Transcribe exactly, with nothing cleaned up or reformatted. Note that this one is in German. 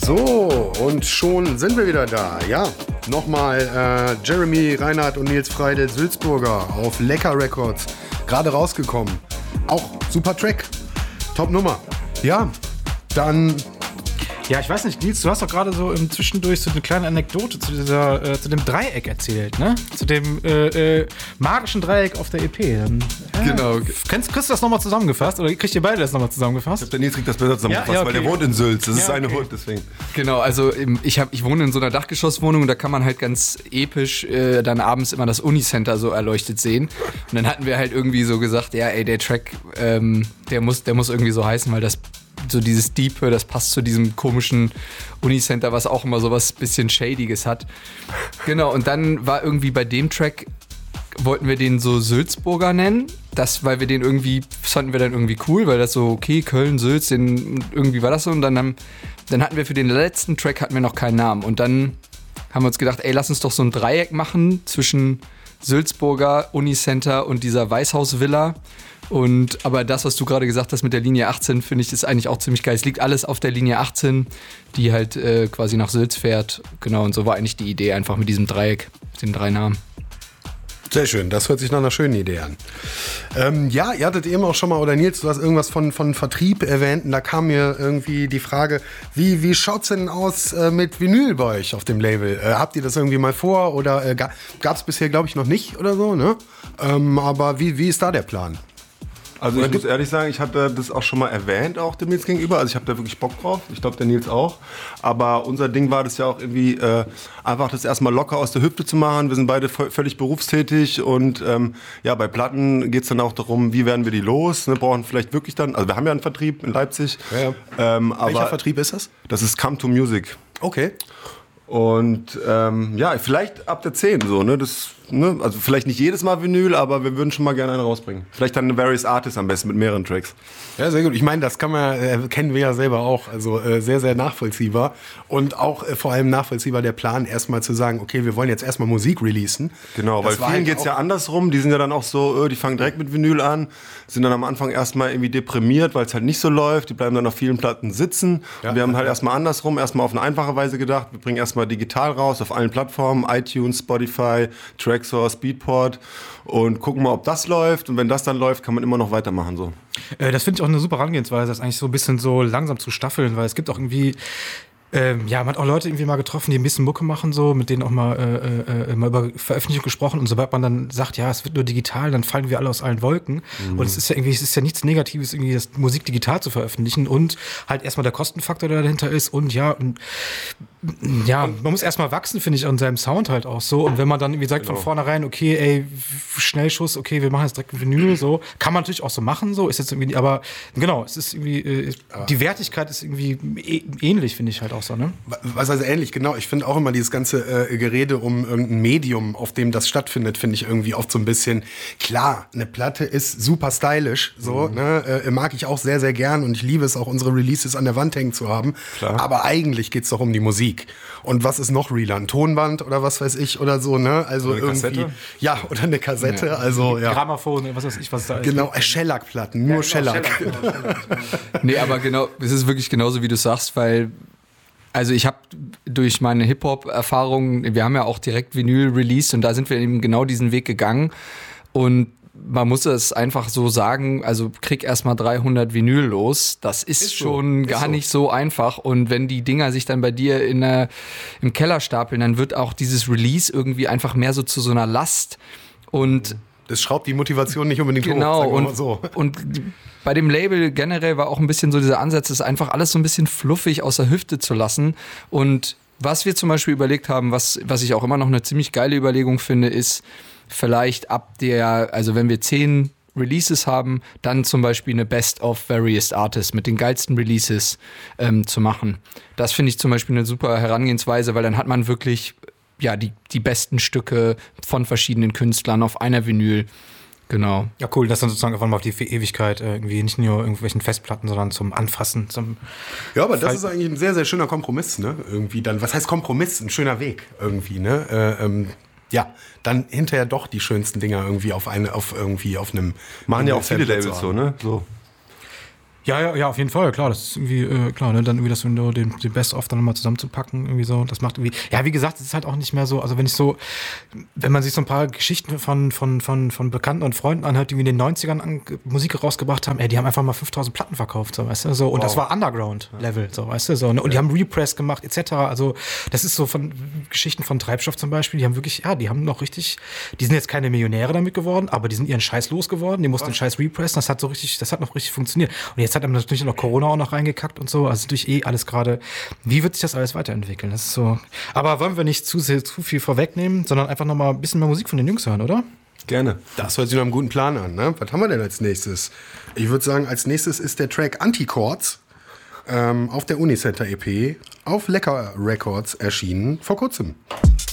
So, und schon sind wir wieder da. Ja, nochmal äh, Jeremy Reinhardt und Nils Freidel Sulzburger auf Lecker Records. Gerade rausgekommen. Auch super Track. Top Nummer. Ja, dann... Ja, ich weiß nicht, Nils, du hast doch gerade so im Zwischendurch so eine kleine Anekdote zu dieser, äh, zu dem Dreieck erzählt, ne? Zu dem äh, äh, magischen Dreieck auf der E P. Dann, äh, genau. Kennst, kriegst du das nochmal zusammengefasst oder kriegt ihr beide das nochmal zusammengefasst? Ich glaube, der Nils kriegt das besser zusammengefasst, ja, ja, okay. Weil der wohnt in Sülz. Das ja, ist seine okay. Hut, deswegen. Genau, also ich, hab, ich wohne in so einer Dachgeschosswohnung und da kann man halt ganz episch äh, dann abends immer das Unicenter so erleuchtet sehen. Und dann hatten wir halt irgendwie so gesagt, ja, ey, der Track, ähm, der muss, der muss irgendwie so heißen, weil das so dieses Diepe, das passt zu diesem komischen Unicenter, was auch immer so was bisschen Shadyges hat. Genau, und dann war irgendwie bei dem Track, wollten wir den so Sulzburger nennen, das, weil wir den irgendwie, das fanden wir dann irgendwie cool, weil das so, okay, Köln, Sülz, den, irgendwie war das so. Und dann, haben, dann hatten wir für den letzten Track hatten wir noch keinen Namen. Und dann haben wir uns gedacht, ey, lass uns doch so ein Dreieck machen zwischen Sulzburger, Unicenter und dieser Weißhausvilla. Und aber das, was du gerade gesagt hast mit der Linie achtzehn, finde ich, ist eigentlich auch ziemlich geil. Es liegt alles auf der Linie achtzehn, die halt äh, quasi nach Sülz fährt. Genau, und so war eigentlich die Idee, einfach mit diesem Dreieck, mit den drei Namen. Sehr schön, das hört sich nach einer schönen Idee an. Ähm, ja, ihr hattet eben auch schon mal, oder Nils, du hast irgendwas von, von Vertrieb erwähnt und da kam mir irgendwie die Frage, wie, wie schaut's denn aus äh, mit Vinyl bei euch auf dem Label? Äh, habt ihr das irgendwie mal vor oder äh, ga, gab's bisher, glaube ich, noch nicht oder so, ne? Ähm, aber wie, wie ist da der Plan? Also ich muss ehrlich sagen, ich hatte das auch schon mal erwähnt, auch dem Nils gegenüber. Also ich habe da wirklich Bock drauf. Ich glaube, der Nils auch. Aber unser Ding war das ja auch irgendwie, äh, einfach das erstmal locker aus der Hüfte zu machen. Wir sind beide v- völlig berufstätig und ähm, ja, bei Platten geht es dann auch darum, wie werden wir die los? Ne, brauchen vielleicht wirklich dann, also wir haben ja einen Vertrieb in Leipzig. Ja, ja. Ähm, aber welcher Vertrieb ist das? Das ist Come to Music. Okay. Und ähm, ja, vielleicht ab der zehn so, ne? Das, ne? Also vielleicht nicht jedes Mal Vinyl, aber wir würden schon mal gerne einen rausbringen. Vielleicht dann eine Various Artists am besten mit mehreren Tracks. Ja, sehr gut. Ich meine, das kann man, äh, kennen wir ja selber auch. Also äh, sehr, sehr nachvollziehbar. Und auch äh, vor allem nachvollziehbar der Plan, erstmal zu sagen, okay, wir wollen jetzt erstmal Musik releasen. Genau, das weil vielen halt geht's ja andersrum. Die sind ja dann auch so, äh, die fangen direkt mit Vinyl an, sind dann am Anfang erstmal irgendwie deprimiert, weil es halt nicht so läuft. Die bleiben dann auf vielen Platten sitzen. Ja, und wir haben halt ja. erstmal andersrum, erstmal auf eine einfache Weise gedacht. Wir bringen erstmal digital raus, auf allen Plattformen, iTunes, Spotify, Traxsource, Beatport und gucken mal, ob das läuft. Und wenn das dann läuft, kann man immer noch weitermachen. So. Äh, das finde ich auch eine super Herangehensweise, das eigentlich so ein bisschen so langsam zu staffeln, weil es gibt auch irgendwie Ähm, ja, man hat auch Leute irgendwie mal getroffen, die ein bisschen Mucke machen, so, mit denen auch mal, äh, äh, mal über Veröffentlichung gesprochen. Und sobald man dann sagt, ja, es wird nur digital, dann fallen wir alle aus allen Wolken. Mhm. Und es ist ja irgendwie, es ist ja nichts Negatives, irgendwie das Musik digital zu veröffentlichen und halt erstmal der Kostenfaktor, der dahinter ist. Und ja, und, ja, man muss erstmal wachsen, finde ich, an seinem Sound halt auch so. Und wenn man dann irgendwie sagt genau. von vornherein, okay, ey, Schnellschuss, okay, wir machen jetzt direkt ein Vinyl, so, kann man natürlich auch so machen, so, ist jetzt irgendwie, aber genau, es ist irgendwie, äh, die Wertigkeit ist irgendwie äh, ähnlich, finde ich halt auch so, ne? Was heißt ähnlich, genau. Ich finde auch immer dieses ganze äh, Gerede um irgendein Medium, auf dem das stattfindet, finde ich irgendwie oft so ein bisschen, klar, eine Platte ist super stylisch, so, mhm. ne, äh, mag ich auch sehr, sehr gern und ich liebe es auch, unsere Releases an der Wand hängen zu haben. Klar. Aber eigentlich geht's doch um die Musik. Und was ist noch realer? Ein Tonband oder was weiß ich oder so, ne? Also oder irgendwie. Kassette? Ja, oder eine Kassette, ja. also ja. Grammophon, was weiß ich, was da ist. Genau, Shellac-Platten, nur ja, genau, Shellac. Shellac, genau, Shellac. Nee, aber genau, es ist wirklich genauso, wie du sagst, weil also ich habe durch meine Hip-Hop-Erfahrungen, wir haben ja auch direkt Vinyl released und da sind wir eben genau diesen Weg gegangen und man muss es einfach so sagen, also krieg erstmal dreihundert Vinyl los. Das ist, ist schon so, gar ist nicht so. so einfach. Und wenn die Dinger sich dann bei dir in der, im Keller stapeln, dann wird auch dieses Release irgendwie einfach mehr so zu so einer Last. Und das schraubt die Motivation nicht unbedingt genau, hoch. Genau, und, so. und bei dem Label generell war auch ein bisschen so dieser Ansatz, es einfach alles so ein bisschen fluffig aus der Hüfte zu lassen. Und was wir zum Beispiel überlegt haben, was, was ich auch immer noch eine ziemlich geile Überlegung finde, ist, vielleicht ab der, also wenn wir zehn Releases haben, dann zum Beispiel eine Best of Various Artists mit den geilsten Releases ähm, zu machen. Das finde ich zum Beispiel eine super Herangehensweise, weil dann hat man wirklich ja die, die besten Stücke von verschiedenen Künstlern auf einer Vinyl. Genau. Ja, cool, das dann sozusagen einfach mal auf die Ewigkeit irgendwie nicht nur irgendwelchen Festplatten, sondern zum Anfassen, zum Ja, aber das ist eigentlich ein sehr, sehr schöner Kompromiss, ne? Irgendwie dann, was heißt Kompromiss? Ein schöner Weg irgendwie, ne? Äh, ähm, ja, dann hinterher doch die schönsten Dinger irgendwie auf eine, auf irgendwie auf einem. Machen ja auch viele Labels so, ne? So. Ja, ja, ja, auf jeden Fall, klar, das ist irgendwie, äh, klar, ne, dann irgendwie das Window, den, den Best-of dann nochmal zusammenzupacken, irgendwie so, das macht irgendwie, ja, wie gesagt, es ist halt auch nicht mehr so, also wenn ich so, wenn man sich so ein paar Geschichten von, von, von, von Bekannten und Freunden anhört, die in den neunzigern an, Musik rausgebracht haben, ey, die haben einfach mal fünftausend Platten verkauft, so, weißt du, so, und wow. Das war Underground-Level, so, weißt du, so, ne, und die haben Repress gemacht, et cetera, also, das ist so von Geschichten von Treibstoff zum Beispiel, die haben wirklich, ja, die haben noch richtig, die sind jetzt keine Millionäre damit geworden, aber die sind ihren Scheiß losgeworden, die mussten den Scheiß repressen, das hat so richtig, das hat noch richtig funktioniert, und jetzt hat dann natürlich noch Corona auch noch reingekackt und so. Also natürlich eh alles gerade. Wie wird sich das alles weiterentwickeln? Das ist so. Aber wollen wir nicht zu sehr, zu viel vorwegnehmen, sondern einfach noch mal ein bisschen mehr Musik von den Jungs hören, oder? Gerne. Das hört sich nach einem guten Plan an, ne? Was haben wir denn als nächstes? Ich würde sagen, als nächstes ist der Track Antichords ähm, auf der Unicenter E P auf Lecker Records erschienen vor kurzem.